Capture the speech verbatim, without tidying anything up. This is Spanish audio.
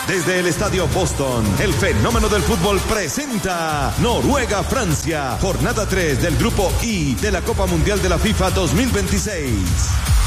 Desde el Estadio Boston, el fenómeno del fútbol presenta Noruega-Francia, jornada tres del Grupo I de la Copa Mundial de la FIFA dos mil veintiséis.